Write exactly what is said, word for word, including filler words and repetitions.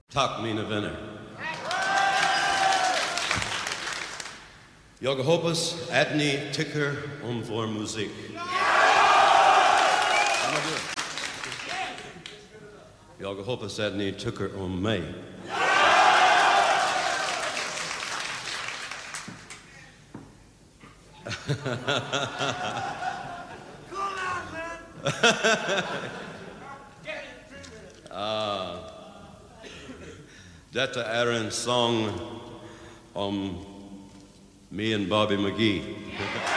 Tack mina vänner. Jag hoppas att ni tycker om vår musik. Jag hoppas att ni tycker om mig. uh, detta är en sång om me and Bobby McGee.